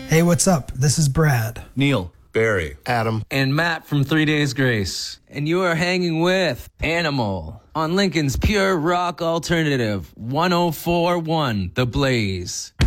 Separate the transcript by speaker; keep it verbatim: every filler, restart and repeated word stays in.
Speaker 1: Hey, what's up? This is Brad.
Speaker 2: Neil.
Speaker 3: Barry.
Speaker 4: Adam.
Speaker 5: And Matt from Three Days Grace. And you are hanging with Animal on Lincoln's Pure Rock Alternative, one oh four point one The Blaze.